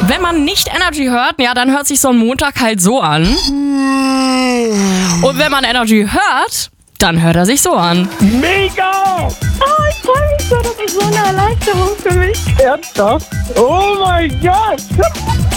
Wenn man nicht Energy hört, ja, dann hört sich so ein Montag halt so an. Und wenn man Energy hört, dann hört er sich so an. Mega! Oh, ich freue mich so, das ist so eine Erleichterung für mich. Ernsthaft? Oh mein Gott!